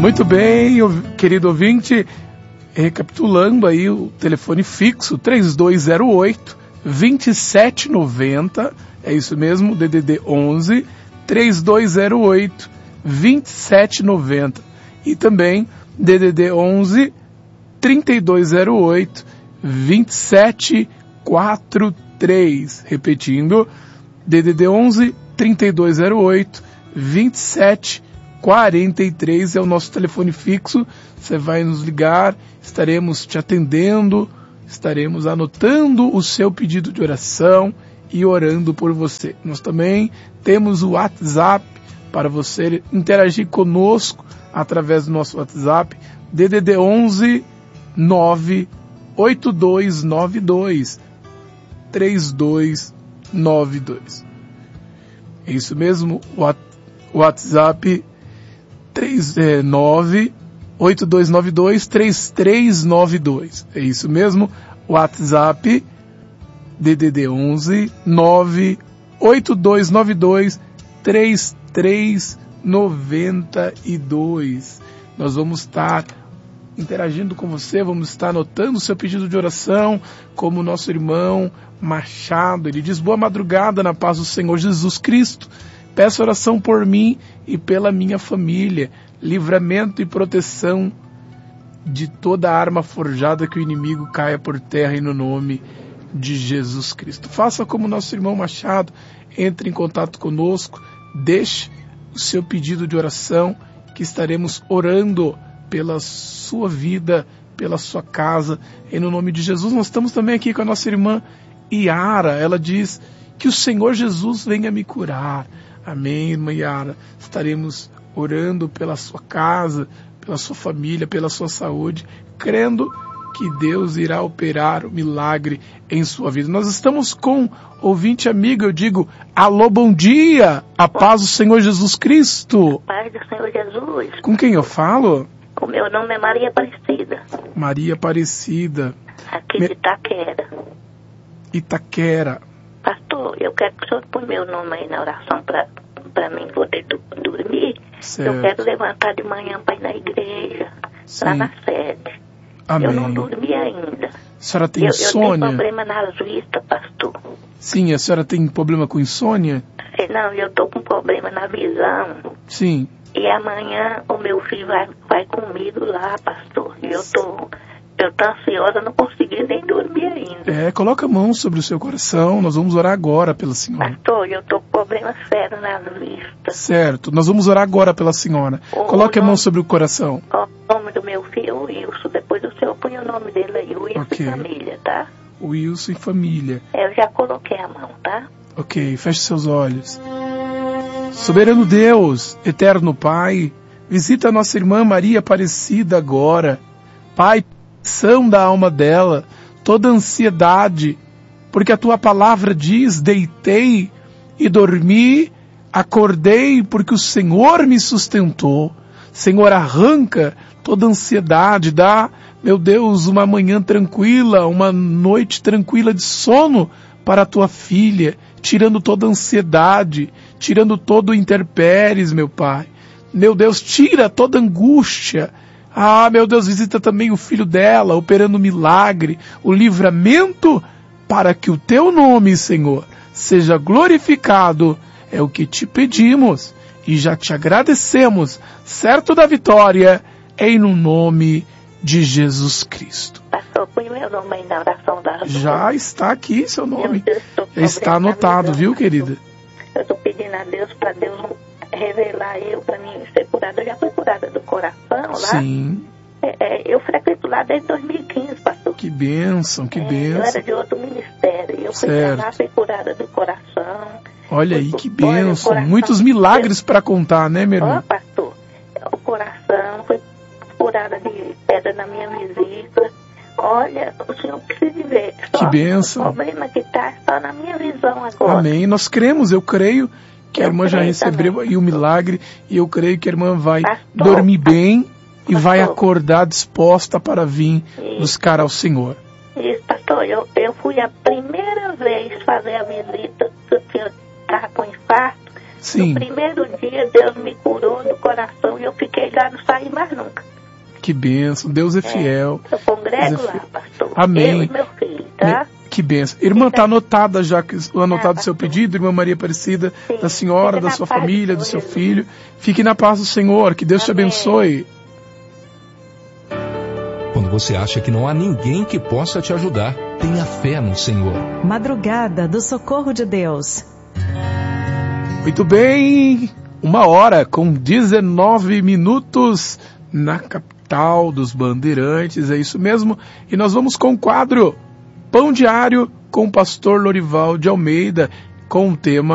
Muito bem, querido ouvinte, recapitulando aí o telefone fixo 3208-2790, é isso mesmo, DDD 11 3208-2790 e também DDD 11 3208-2743, repetindo, DDD 11 3208-2743 é o nosso telefone fixo. Você vai nos ligar, estaremos te atendendo, estaremos anotando o seu pedido de oração e orando por você. Nós também temos o WhatsApp para você interagir conosco através do nosso WhatsApp, DDD 11 98292 3292. É isso mesmo, o WhatsApp 98292-3392. É isso mesmo, WhatsApp DDD 11 98292-3392. Nós vamos estar interagindo com você, vamos estar anotando o seu pedido de oração, como o nosso irmão Machado, ele diz: boa madrugada na paz do Senhor Jesus Cristo. Peço oração por mim e pela minha família, livramento e proteção de toda arma forjada, que o inimigo caia por terra, e no nome de Jesus Cristo. Faça como nosso irmão Machado, entre em contato conosco, deixe o seu pedido de oração, que estaremos orando pela sua vida, pela sua casa, e no nome de Jesus. Nós estamos também aqui com a nossa irmã Iara. Ela diz: que o Senhor Jesus venha me curar. Amém, irmã Iara. Estaremos orando pela sua casa, pela sua família, pela sua saúde, crendo que Deus irá operar o milagre em sua vida. Nós estamos com ouvinte amigo, eu digo: alô, bom dia, a paz do Senhor Jesus Cristo. A paz do Senhor Jesus. Com quem eu falo? O meu nome é Maria Aparecida. Maria Aparecida. Aqui de Itaquera. Itaquera. Pastor, eu quero que o senhor põe meu nome aí na oração para mim poder dormir. Certo. Eu quero levantar de manhã para ir na igreja, Sim. lá na sede. Amém. Eu não dormi ainda. A senhora tem eu insônia? Eu tenho problema nas vistas, pastor. Sim, a senhora tem problema com insônia? Não, eu tô com problema na visão. Sim. E amanhã o meu filho vai comigo lá, pastor. E eu tô ansiosa, não consegui nem dormir ainda. Coloca a mão sobre o seu coração, nós vamos orar agora pela senhora. Pastor, eu tô com problema sério nas vistas. Certo, nós vamos orar agora pela senhora. Coloque a mão sobre o coração. O nome do meu filho é Wilson, depois o senhor põe o nome dele aí, Wilson Ok. e família, tá? Wilson e família. Eu já coloquei a mão, tá? Ok, feche seus olhos. Soberano Deus, eterno Pai, visita a nossa irmã Maria Aparecida agora. Pai, são da alma dela, toda ansiedade, porque a tua palavra diz: deitei e dormi, acordei porque o Senhor me sustentou. Senhor, arranca toda ansiedade, dá, meu Deus, uma manhã tranquila, uma noite tranquila de sono para a tua filha, tirando toda ansiedade, tirando todo intempéries, meu Pai. Meu Deus, tira toda angústia. Ah, meu Deus, visita também o filho dela, operando o milagre, o livramento, para que o teu nome, Senhor, seja glorificado. É o que te pedimos e já te agradecemos, certo da vitória, em no nome de Jesus Cristo. Pastor, põe meu nome aí na oração da... Já está aqui seu nome. Deus, Está anotado, viu, querida? Eu estou pedindo a Deus para Deus revelar para mim ser curada. Eu já fui curada do coração lá. Sim. Eu frequento lá desde 2015, pastor. Que bênção, que bênção. Eu era de outro ministério. Eu fui Certo. pra lá, fui curada do coração. Olha aí, que bênção. Muitos milagres para contar, né, minha irmã? Pastor, o coração, foi curada de pedra na minha vesícula. Olha, o senhor precisa ver. Que bênção. O problema que está só na minha visão agora. Amém. Nós cremos, eu creio que a irmã já recebeu aí o milagre, e eu creio que a irmã vai dormir bem e vai acordar disposta para vir buscar ao Senhor. Isso, pastor, eu fui a primeira vez fazer a visita, que eu estava com infarto. Sim. No primeiro dia, Deus me curou do coração e eu fiquei já não saí mais nunca. Que bênção, Deus é fiel. Eu congrego Deus é lá, fiel. pastor. Amém. Eu e meu filho, tá? Que bênção. Irmã, está anotada já, anotado o seu pastor. pedido, irmã Maria Aparecida, Sim. da senhora, Fica da na sua paz família, do do seu Senhor. filho. Fique na paz do Senhor, que Deus te Amém. abençoe. Quando você acha que não há ninguém que possa te ajudar, tenha fé no Senhor. Madrugada do Socorro de Deus. Muito bem, 1h com 19 minutos na capital dos Bandeirantes, é isso mesmo. E nós vamos com o quadro Pão Diário com o pastor Lorival de Almeida, com o tema